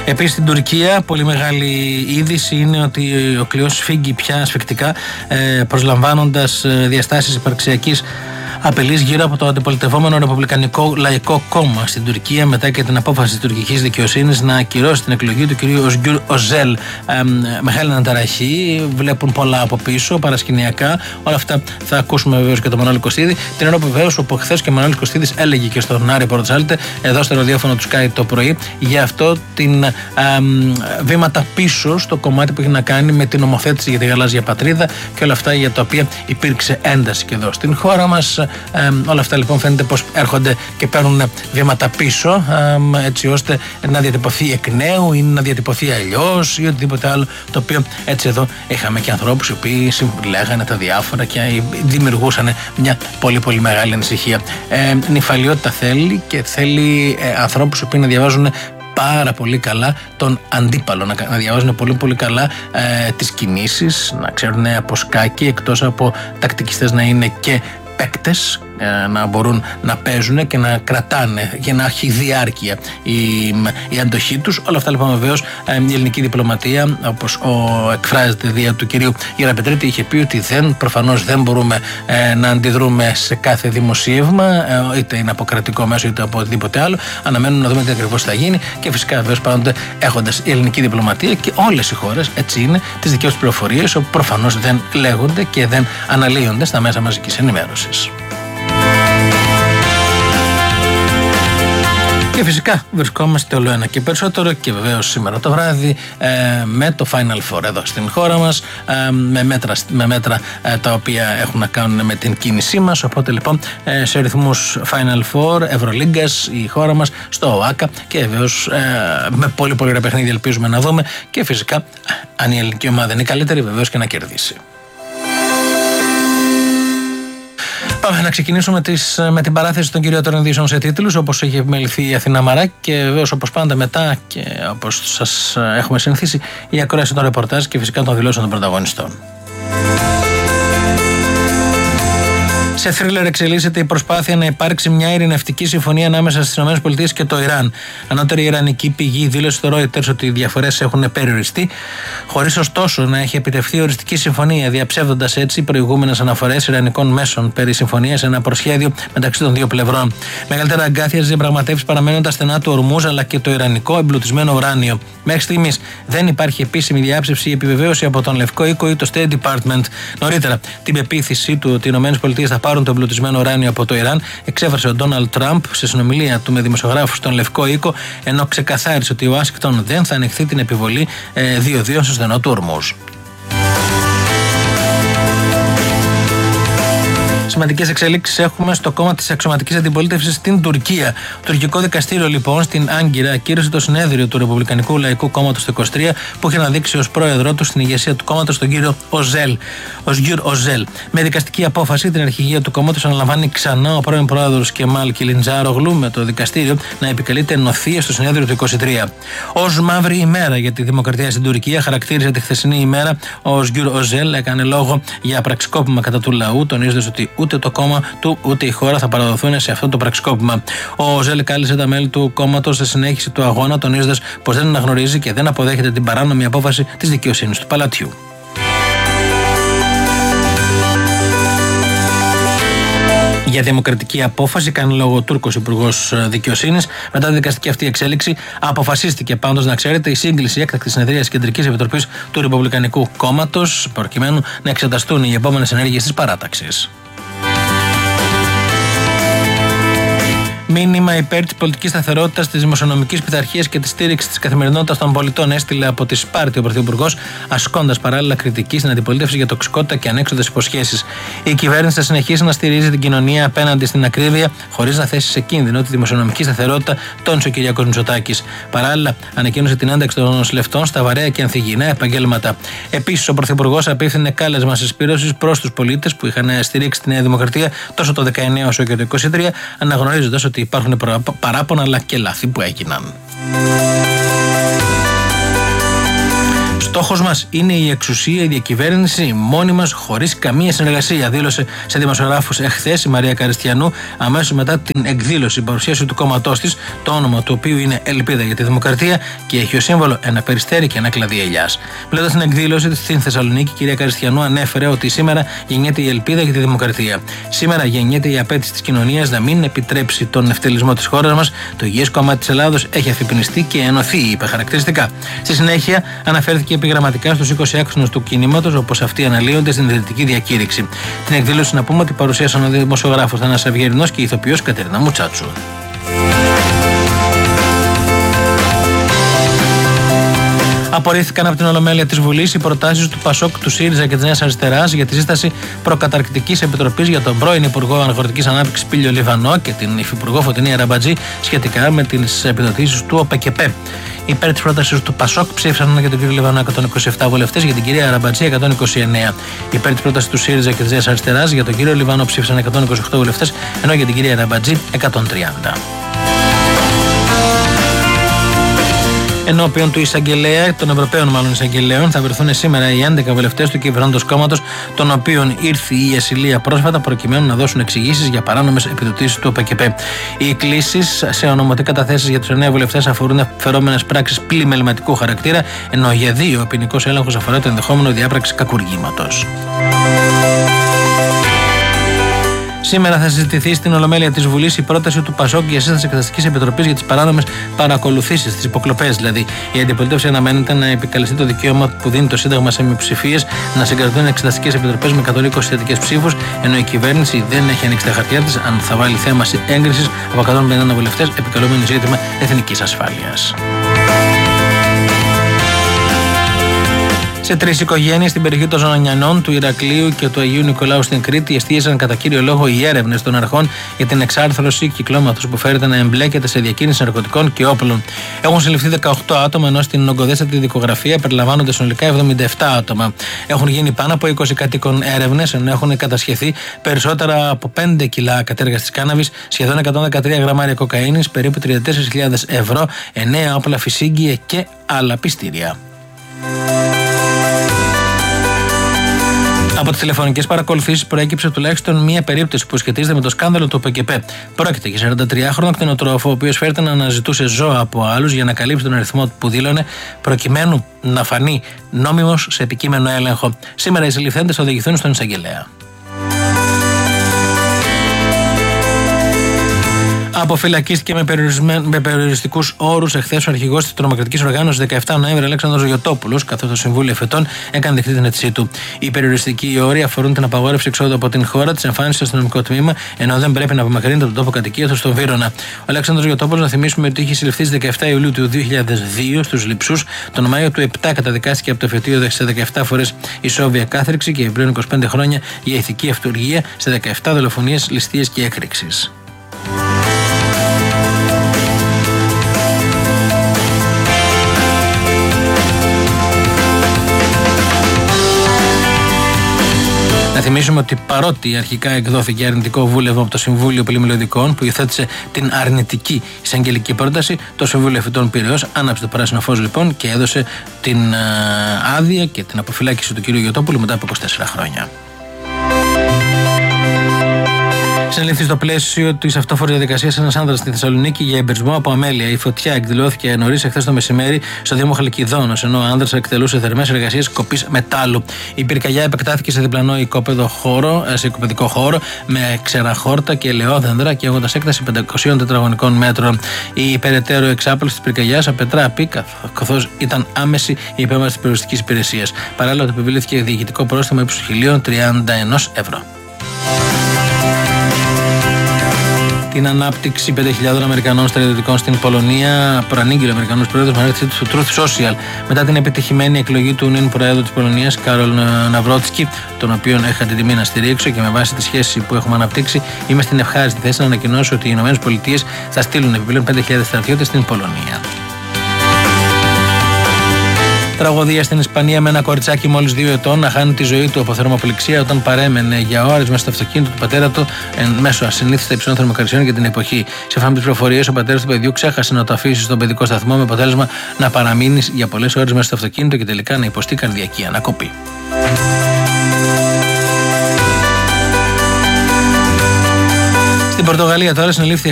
Επίσης στην Τουρκία, πολύ μεγάλη είδηση είναι ότι ο κλειός φύγει πια σφιχτικά, προσλαμβάνοντας διαστάσεις υπαρξιακής απειλής γύρω από το αντιπολιτευόμενο Ρεπουμπλικανικό Λαϊκό Κόμμα στην Τουρκία, μετά και την απόφαση της τουρκικής δικαιοσύνης να ακυρώσει την εκλογή του κυρίου Οσγκιουρ Οζέλ. Μεγάλη αναταραχή, βλέπουν πολλά από πίσω, παρασκηνιακά. Όλα αυτά θα ακούσουμε βεβαίως και τον Μανώλη Κωστίδη. Την ώρα που βεβαίως από χθες και ο Μανώλης Κωστίδης έλεγε και στον Άρη Πορτοσάλτε, εδώ στο ραδιόφωνο του Sky το πρωί, για αυτό την βήματα πίσω στο κομμάτι που έχει να κάνει με την νομοθέτηση για τη γαλάζια πατρίδα και όλα αυτά για τα οποία υπήρξε ένταση και εδώ στην χώρα μας. Όλα αυτά λοιπόν φαίνεται πως έρχονται και παίρνουν βήματα πίσω, έτσι ώστε να διατυπωθεί εκ νέου ή να διατυπωθεί αλλιώς ή οτιδήποτε άλλο, το οποίο έτσι εδώ είχαμε και ανθρώπους οι οποίοι λέγανε τα διάφορα και δημιουργούσαν μια πολύ πολύ μεγάλη ανησυχία. Νυφαλιότητα θέλει και θέλει ανθρώπους οι οποίοι να διαβάζουν πάρα πολύ καλά τον αντίπαλο, να διαβάζουν πολύ πολύ καλά τις κινήσεις, να ξέρουν από σκάκι, εκτός από τακτικιστές να είναι και παίκτες, να μπορούν να παίζουν και να κρατάνε και να έχει διάρκεια η αντοχή τους. Όλα αυτά λοιπόν βεβαίως η ελληνική διπλωματία, όπως εκφράζεται δια του κυρίου Γεραπετρίτη, είχε πει ότι προφανώς δεν μπορούμε να αντιδρούμε σε κάθε δημοσίευμα, είτε είναι από κρατικό μέσο είτε από οτιδήποτε άλλο. Αναμένουμε να δούμε τι ακριβώς θα γίνει και φυσικά βεβαίως πάντοτε έχοντας η ελληνική διπλωματία και όλες οι χώρες, έτσι είναι, τις δικές τους πληροφορίες, όπου προφανώς δεν λέγονται και δεν αναλύονται στα μέσα μαζικής ενημέρωσης. Και φυσικά βρισκόμαστε όλο ένα και περισσότερο και βεβαίως σήμερα το βράδυ με το Final Four εδώ στην χώρα μας, με μέτρα τα οποία έχουν να κάνουν με την κίνησή μας. Οπότε λοιπόν σε ρυθμούς Final Four, Ευρωλίγκας η χώρα μας στο ΟΑΚΑ και βεβαίως με πολύ πολύ ωραία παιχνίδια ελπίζουμε να δούμε και φυσικά αν η ελληνική ομάδα είναι καλύτερη βεβαίως και να κερδίσει. Πάμε να ξεκινήσουμε με την παράθεση των κυριότερων ειδήσεων σε τίτλους, όπως έχει επιμεληθεί η Αθηνά Μαράκη και βεβαίως όπως πάντα μετά και όπως σας έχουμε συνηθίσει η ακρόαση των ρεπορτάζ και φυσικά των δηλώσεων των πρωταγωνιστών. Σε θρίλερ εξελίσσεται η προσπάθεια να υπάρξει μια ειρηνευτική συμφωνία ανάμεσα στις ΗΠΑ και το Ιράν. Ανώτερη ιρανική πηγή δήλωσε στο Reuters ότι οι διαφορές έχουν περιοριστεί, χωρίς ωστόσο να έχει επιτευχθεί οριστική συμφωνία, διαψεύδοντας έτσι προηγούμενες αναφορές ιρανικών μέσων περί συμφωνίας σε ένα προσχέδιο μεταξύ των δύο πλευρών. Μεγαλύτερα αγκάθια στις διαπραγματεύσεις παραμένουν τα στενά του Ορμούζ αλλά και το ιρανικό εμπλουτισμένο ουράνιο. Μέχρι στιγμής δεν υπάρχει επίσημη διάψευση ή επιβεβαίωση από τον Λευκό Οίκο ή το State Department. Νωρίτερα, την πεποίθησή του ότι οι ΗΠΑ θα πάρουν το εμπλουτισμένο ουράνιο από το Ιράν εξέφρασε ο Ντόναλντ Τραμπ σε συνομιλία του με δημοσιογράφους στον Λευκό Οίκο, ενώ ξεκαθάρισε ότι η Ουάσιγκτον δεν θα ανεχθεί την επιβολή διοδίων στο στενό του Ορμούζ. Σημαντικές εξελίξεις έχουμε στο κόμμα της αξιωματικής αντιπολίτευσης στην Τουρκία. Το τουρκικό δικαστήριο λοιπόν στην Άγκυρα ακύρωσε το συνέδριο του Ρεπουμπλικανικού Λαϊκού Κόμματος το 23 που είχε αναδείξει ως πρόεδρό του στην ηγεσία του κόμματος τον κύριο Οσγκιουρ Οζέλ. Με δικαστική απόφαση την αρχηγία του κόμματος αναλαμβάνει ξανά ο πρώην πρόεδρος Κεμάλ Κιλιντζάρογλου με το δικαστήριο να επικαλείται νοθεία στο συνέδριο του 23. Ως μαύρη ημέρα για τη δημοκρατία στην Τουρκία χαρακτήριζε τη χθεσινή ημέρα. Ο Οσγκιουρ Οζέλ έκανε λόγο για πραξικόπημα κατά του λαού, τονίζοντας ότι ούτε το κόμμα του ούτε η χώρα θα παραδοθούν σε αυτό το πραξικόπημα. Ο Οζέλ κάλεσε τα μέλη του κόμματος σε συνέχιση του αγώνα, τονίζοντας πως δεν αναγνωρίζει και δεν αποδέχεται την παράνομη απόφαση της δικαιοσύνης του παλατιού. Για δημοκρατική απόφαση κάνει λόγο ο Τούρκος Υπουργός Δικαιοσύνης. Μετά τη δικαστική αυτή εξέλιξη, αποφασίστηκε πάντως, να ξέρετε, η σύγκληση έκτακτης συνεδρίας Κεντρικής Επιτροπής του Ρεπουμπλικανικού Κόμματος, προκειμένου να εξεταστούν οι επόμενες ενέργειες της παράταξης. Μήνυμα υπέρ της πολιτικής σταθερότητας, της δημοσιονομικής πειθαρχίας και της στήριξης της καθημερινότητας των πολιτών έστειλε από τη Σπάρτη ο Πρωθυπουργός, ασκώντας παράλληλα κριτική στην αντιπολίτευση για τοξικότητα και ανέξοδες υποσχέσεις. Η κυβέρνηση θα συνεχίσει να στηρίζει την κοινωνία απέναντι στην ακρίβεια, χωρίς να θέσει σε κίνδυνο τη δημοσιονομική σταθερότητα, τόνισε ο Κυριάκος Μητσοτάκης. Παράλληλα, ανακοίνωσε την ένταξη των νοσηλευτών στα βαρέα και ανθυγιεινά επαγγέλματα. Επίσης, ο Πρωθυπουργός απίφθινε κάλεσμα συσπήρωσης προς τους πολίτες που είχαν στηρίξει τη Νέα Δημοκρατία τόσο το 19 όσο και το 23, αναγνωρίζοντας ότι υπάρχουν Στόχος μας είναι η εξουσία, η διακυβέρνηση μόνη μας, χωρίς καμία συνεργασία, δήλωσε σε δημοσιογράφους εχθές η Μαρία Καριστιανού, αμέσως μετά την εκδήλωση, παρουσίαση του κόμματός της, το όνομα του οποίου είναι Ελπίδα για τη Δημοκρατία και έχει ως σύμβολο ένα περιστέρι και ένα κλαδί ελιάς. Μιλώντας στην εκδήλωση της στην Θεσσαλονίκη, η κυρία Καριστιανού ανέφερε ότι σήμερα γεννιέται η ελπίδα για τη δημοκρατία. Σήμερα γεννιέται η απέτηση της κοινωνίας να μην επιτρέψει τον ευτελισμό της χώρας μας. Το υγιές κομμάτι της Ελλάδος έχει αφυπνιστεί και ενωθεί, είπε χαρακτηριστικά. Στη συνέχεια, αναφέρθηκε επιγραμματικά στους 20 άξονες του κινήματος, όπως αυτοί αναλύονται στην ιδρυτική διακήρυξη. Την εκδήλωση, να πούμε ότι παρουσίασαν ο δημοσιογράφος Θανάσης Αυγερινός και η ηθοποιός Κατερίνα Μουτσάτσου. Απορρίφθηκαν από την Ολομέλεια της Βουλής οι προτάσεις του ΠΑΣΟΚ, του ΣΥΡΙΖΑ και της Νέας Αριστεράς για τη σύσταση προκαταρκτικής επιτροπής για τον πρώην Υπουργό Αγροτικής Ανάπτυξης Πήλιο Λιβανό και την Υφυπουργό Φωτεινή Αραμπατζή σχετικά με τις επιδοτήσεις του ΟΠΕΚΕΠΕ. Υπέρ της πρότασης του ΠΑΣΟΚ ψήφισαν για τον κύριο Λιβανό 127 βουλευτές, για την κυρία Αραμπατζή 129. Υπέρ της πρότασης του ΣΥΡΙΖΑ και της Νέας Αριστεράς για τον κύριο Λιβανό ψήφισαν 128 βουλευτές, ενώ για την κυρία Αραμπατζή 130. Ενώπιον του εισαγγελέα, των Ευρωπαίων μάλλον εισαγγελέων, θα βρεθούν σήμερα οι 11 βουλευτές του κυβερνώντος κόμματος, των οποίων ήρθε η ασυλία πρόσφατα, προκειμένου να δώσουν εξηγήσεις για παράνομες επιδοτήσεις του ΟΠΕΚΕΠΕ. Οι κλήσεις σε ονομωτικές καταθέσεις για τους 9 βουλευτές αφορούν φερόμενες πράξεις πλημεληματικού χαρακτήρα, ενώ για 2 ο ποινικός έλεγχος αφορά το ενδεχόμενο διάπραξη κακουργήματος. Σήμερα θα συζητηθεί στην Ολομέλεια της Βουλής η πρόταση του ΠΑΣΟΚ για σύσταση Εξεταστικής Επιτροπής για τις παράνομες παρακολουθήσεις, τις υποκλοπές δηλαδή. Η αντιπολίτευση αναμένεται να επικαλεστεί το δικαίωμα που δίνει το Σύνταγμα σε μειοψηφίες να συγκρατούν εξεταστικές επιτροπές με 120 θετικές ψήφους, ενώ η κυβέρνηση δεν έχει ανοίξει τα χαρτιά της αν θα βάλει θέμα έγκρισης από 150 βουλευτές, επικαλούμενο ζήτημα εθνικής ασφάλειας. Σε 3 οικογένειες στην περιοχή των Ζωνανιανών, του Ηρακλείου και του Αγίου Νικολάου στην Κρήτη εστίασαν κατά κύριο λόγο οι έρευνες των αρχών για την εξάρθρωση κυκλώματος που φέρεται να εμπλέκεται σε διακίνηση ναρκωτικών και όπλων. Έχουν συλληφθεί 18 άτομα, ενώ στην ογκοδέστατη δικογραφία περιλαμβάνονται συνολικά 77 άτομα. Έχουν γίνει πάνω από 20 κατοίκων έρευνες, ενώ έχουν κατασχεθεί περισσότερα από 5 κιλά κατέργαστης κάναβης, σχεδόν 113 γραμμάρια κοκαίνης, περίπου 34.000 ευρώ, 9 όπλα φυσίγγια και άλλα πιστήρια. Από τις τηλεφωνικές παρακολουθήσεις προέκυψε τουλάχιστον μία περίπτωση που σχετίζεται με το σκάνδαλο του ΟΠΕΚΕΠΕ. Πρόκειται για 43χρονο κτηνοτρόφο, ο οποίος φέρεται να αναζητούσε ζώα από άλλους για να καλύψει τον αριθμό που δήλωνε, προκειμένου να φανεί νόμιμος σε επικείμενο έλεγχο. Σήμερα οι συλληφθέντες θα οδηγηθούν στον εισαγγελέα. Αποφυλακίστηκε με περιοριστικούς όρους εχθές ο αρχηγός της τρομοκρατικής οργάνωσης 17 Νοέμβρη, Αλέξανδρος Γιωτόπουλος, καθώς το Συμβούλιο Εφετών έκανε δεκτή την αίτησή του. Οι περιοριστικοί όροι αφορούν την απαγόρευση εξόδου από την χώρα, της εμφάνισης στο αστυνομικό τμήμα, ενώ δεν πρέπει να απομακρύνεται από τον τόπο κατοικίας του στον Βύρωνα. Ο Αλέξανδρος Γιωτόπουλος, να θυμίσουμε ότι είχε συλληφθεί στις 17 Ιουλίου του 2002 στους Λειψούς. Τον Μάιο του 7 καταδικάστηκε από το εφετείο σε 17 φορές ισόβια κάθριξη και πλέον 25 χρόνια για ηθική αυτουργία σε 17 δολοφονίες, ληστείες και έκρηξης. Να θυμίσουμε ότι παρότι αρχικά εκδόθηκε αρνητικό βούλευμα από το Συμβούλιο Πολυμελωδικών που υιοθέτησε την αρνητική εισαγγελική πρόταση, το Συμβούλιο Εφετών Πειραιώς άναψε το πράσινο φως λοιπόν και έδωσε την άδεια και την αποφυλάκηση του κ. Γιωτόπουλου μετά από 24 χρόνια. Συνελήφθη στο πλαίσιο της αυτόφορης διαδικασίας ένας άνδρας στη Θεσσαλονίκη για εμπερισμό από αμέλεια. Η φωτιά εκδηλώθηκε νωρίς εχθές το μεσημέρι στο Δήμο Χαλκιδόνος, ενώ ο άνδρας εκτελούσε θερμές εργασίες κοπής μετάλλου. Η πυρκαγιά επεκτάθηκε σε διπλανό οικοπαιδικό χώρο με ξεραχόρτα και ελαιόδεντρα και έχοντας έκταση 500 τετραγωνικών μέτρων. Η περαιτέρω εξάπλωση της πυρκαγιάς απετράπη, καθώς ήταν άμεση η επέμβαση της περιοριστικής υπηρεσίας. Παράλληλα, το επιβλήθηκε διοικητικό πρόστιμο ύψους 1.031 ευρώ. Την ανάπτυξη 5.000 Αμερικανών στρατιωτικών στην Πολωνία προανήγγειλε ο Αμερικανός πρόεδρος με ανάρτησή του στο Truth Social μετά την επιτυχημένη εκλογή του νυν Προέδρου της Πολωνίας, Κάρολ Ναυρότσκι, τον οποίον είχα την τιμή να στηρίξω και με βάση τη σχέση που έχουμε αναπτύξει, είμαι στην ευχάριστη θέση να ανακοινώσω ότι οι ΗΠΑ θα στείλουν επιπλέον 5.000 στρατιώτες στην Πολωνία. Τραγωδία στην Ισπανία με ένα κοριτσάκι μόλις 2 ετών να χάνει τη ζωή του από θερμοπληξία όταν παρέμενε για ώρες μέσα στο αυτοκίνητο του πατέρα του εν μέσω ασυνήθιστα υψηλών θερμοκρασιών για την εποχή. Σύμφωνα με τις πληροφορίες, ο πατέρας του παιδιού ξέχασε να το αφήσει στον παιδικό σταθμό με αποτέλεσμα να παραμείνει για πολλές ώρες μέσα στο αυτοκίνητο και τελικά να υποστεί καρδιακή ανακοπή. Στην Πορτογαλία τώρα συνελήφθη